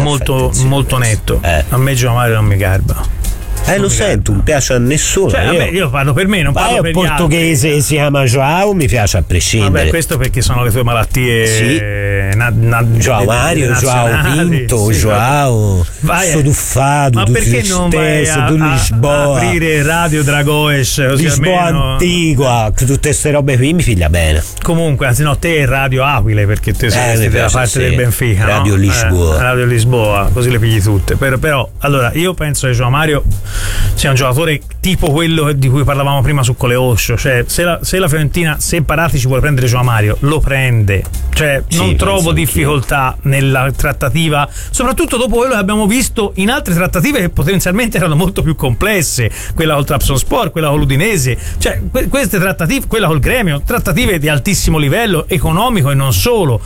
molto, molto netto. A me João non mi garba. Lo sento, non piace a nessuno. Cioè, io parlo per me, non parlo per gli altri. Portoghese si chiama João, mi piace a prescindere. Vabbè, questo perché sono le tue malattie. Sì. João Mario, João Pinto, sì, João Sodufado, ma perché non vai a aprire Radio Dragoes Lisboa Antigua, tutte queste robe qui mi figlia bene. Comunque, anzi no, te Radio Aquile, perché te sei della parte del Benfica, Radio Lisboa. Radio Lisboa, così le pigli tutte. Però allora io penso che João Mario sia un giocatore tipo quello di cui parlavamo prima su Coleoscio, cioè se la Fiorentina, se Paratici vuole prendere João Mario, lo prende, cioè non trovo difficoltà nella trattativa, soprattutto dopo quello che abbiamo visto in altre trattative che potenzialmente erano molto più complesse, quella col Trabzonspor, quella con l'Udinese, cioè queste trattative, quella col Gremio, trattative di altissimo livello economico e non solo.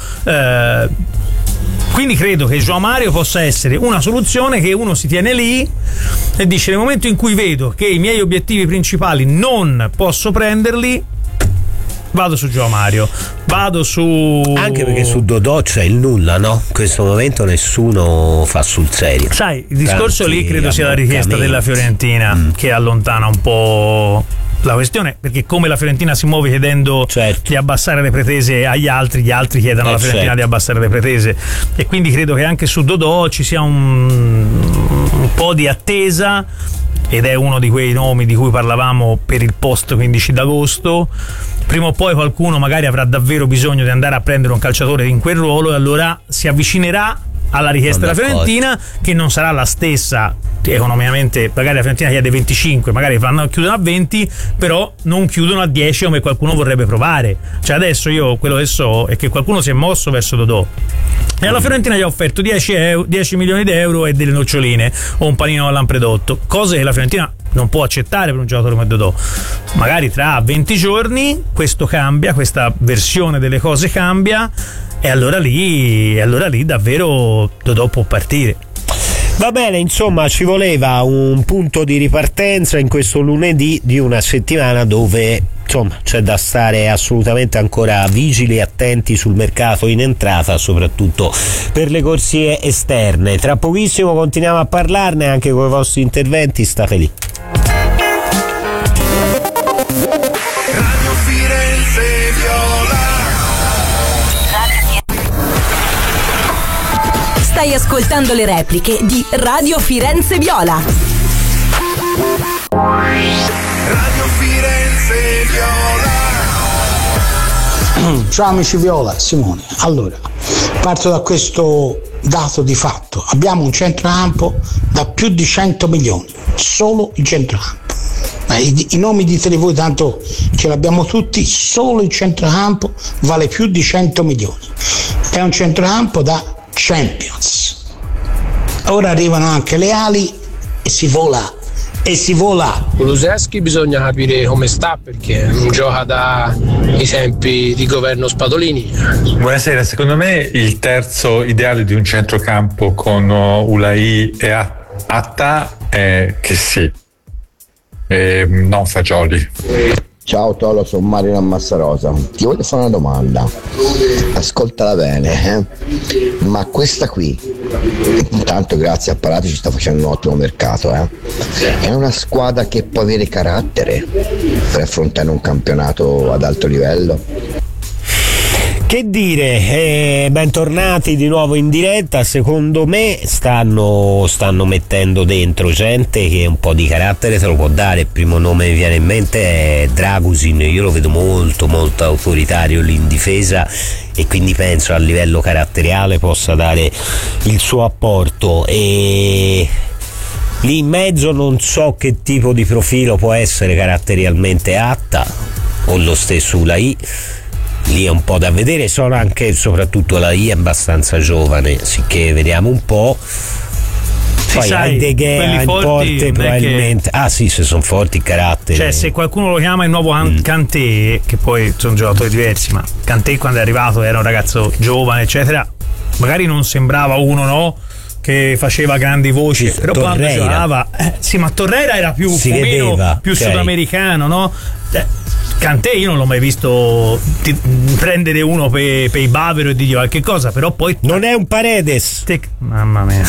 Quindi credo che João Mario possa essere una soluzione che uno si tiene lì e dice: nel momento in cui vedo che i miei obiettivi principali non posso prenderli, vado su João Mario, vado su. Anche perché su Dodò c'è il nulla, no? In questo momento nessuno fa sul serio. Sai, il discorso lì credo sia la richiesta della Fiorentina che allontana un po' la questione, perché come la Fiorentina si muove chiedendo di abbassare le pretese agli altri, gli altri chiedono alla Fiorentina di abbassare le pretese, e quindi credo che anche su Dodò ci sia un po' di attesa, ed è uno di quei nomi di cui parlavamo per il post 15 d'agosto. Prima o poi qualcuno magari avrà davvero bisogno di andare a prendere un calciatore in quel ruolo e allora si avvicinerà alla richiesta della Fiorentina, che non sarà la stessa economicamente. Magari la Fiorentina chiede 25, magari chiudono a 20, però non chiudono a 10 come qualcuno vorrebbe provare. Cioè adesso io quello che so è che qualcuno si è mosso verso Dodò e alla Fiorentina gli ha offerto 10 milioni di euro e delle noccioline o un panino al lampredotto, cose che la Fiorentina non può accettare per un giocatore come Dodò. Magari tra 20 giorni questo cambia, questa versione delle cose cambia, e allora lì davvero Dodò può partire. Va bene, insomma, ci voleva un punto di ripartenza in questo lunedì di una settimana dove insomma c'è da stare assolutamente ancora vigili e attenti sul mercato in entrata, soprattutto per le corsie esterne. Tra pochissimo continuiamo a parlarne anche con i vostri interventi, state lì. Radio Firenze Viola. Stai ascoltando le repliche di Radio Firenze Viola. Radio Firenze Viola. Ciao amici Viola, Simone. Allora, parto da questo dato di fatto. Abbiamo un centrocampo da più di 100 milioni, solo il centrocampo. I nomi dite voi, tanto ce l'abbiamo tutti, solo il centrocampo vale più di 100 milioni. È un centrocampo da Champions. Ora arrivano anche le ali e si vola. Kulusevski bisogna capire come sta, perché non gioca dai tempi di governo Spadolini. Buonasera, secondo me il terzo ideale di un centrocampo con Ulai e Atta è che sì, non Fagioli. Ciao Tolo, sono Mario da Massarosa. Ti voglio fare una domanda, ascoltala bene, ma questa qui, intanto grazie a Parati ci sta facendo un ottimo mercato, è una squadra che può avere carattere per affrontare un campionato ad alto livello? Che dire, bentornati di nuovo in diretta. Secondo me stanno mettendo dentro gente che un po' di carattere te lo può dare. Il primo nome che mi viene in mente è Dragusin, io lo vedo molto molto autoritario lì in difesa e quindi penso a livello caratteriale possa dare il suo apporto. E lì in mezzo non so che tipo di profilo può essere caratterialmente Atta o lo stesso Ulai. Lì è un po' da vedere, sono anche soprattutto la I è abbastanza giovane, sicché vediamo un po'. Poi sai, De Gea in porte probabilmente se sono forti il carattere, cioè se qualcuno lo chiama il nuovo Kanté, che poi sono giocatori diversi, ma Kanté quando è arrivato era un ragazzo giovane eccetera, magari non sembrava uno che faceva grandi voci, però quando giocava ma Torreira era più fumino, più sudamericano, no? Kanté io non l'ho mai visto prendere uno per i bavero e dirgli qualche cosa, però poi non è un Paredes, mamma mia,